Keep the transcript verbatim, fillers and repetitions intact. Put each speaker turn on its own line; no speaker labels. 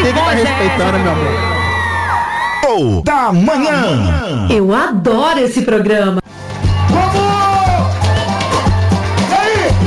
Você que tá respeitando, meu amor.
Oh, da manhã.
Eu adoro esse programa.